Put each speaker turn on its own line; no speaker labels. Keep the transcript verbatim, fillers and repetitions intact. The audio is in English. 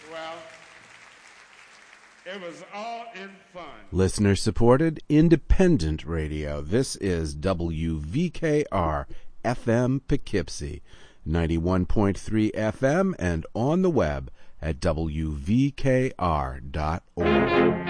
Well, it was all in fun.
Listener-supported, independent radio. This is W V K R F M Poughkeepsie, ninety-one point three F M, and on the web at W V K R dot org.